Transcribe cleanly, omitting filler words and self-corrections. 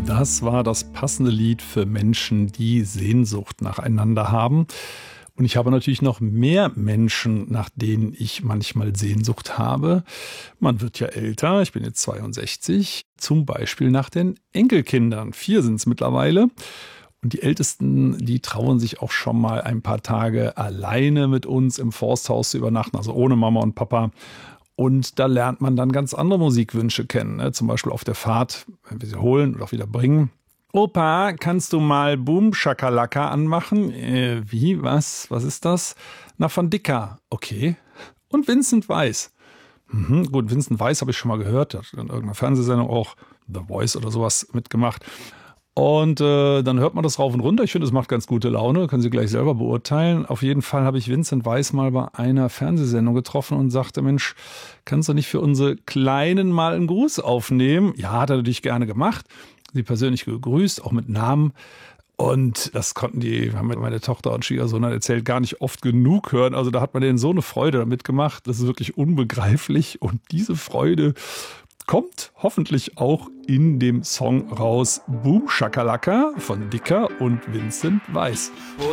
Das war das passende Lied für Menschen, die Sehnsucht nacheinander haben. Und ich habe natürlich noch mehr Menschen, nach denen ich manchmal Sehnsucht habe. Man wird ja älter, ich bin jetzt 62, zum Beispiel nach den Enkelkindern. 4 sind es mittlerweile. Und die Ältesten, die trauen sich auch schon mal ein paar Tage alleine mit uns im Forsthaus zu übernachten, also ohne Mama und Papa. Und da lernt man dann ganz andere Musikwünsche kennen, ne? Zum Beispiel auf der Fahrt, wenn wir sie holen oder auch wieder bringen. Opa, kannst du mal Boom Shakalaka anmachen? Wie? Was? Was ist das? Na, von Dicker. Okay. Und Vincent Weiss. Gut, Vincent Weiss habe ich schon mal gehört. Der hat in irgendeiner Fernsehsendung auch The Voice oder sowas mitgemacht. Und dann hört man das rauf und runter. Ich finde, es macht ganz gute Laune. Können Sie gleich selber beurteilen. Auf jeden Fall habe ich Vincent Weiss mal bei einer Fernsehsendung getroffen und sagte, Mensch, kannst du nicht für unsere Kleinen mal einen Gruß aufnehmen? Ja, hat er natürlich gerne gemacht. Sie persönlich gegrüßt, auch mit Namen. Und das konnten haben meine Tochter und Schwiegersohn dann erzählt, gar nicht oft genug hören. Also da hat man denen so eine Freude damit gemacht. Das ist wirklich unbegreiflich. Und diese Freude kommt hoffentlich auch in dem Song raus. Boom Shakalaka von Dicker und Vincent Weiss.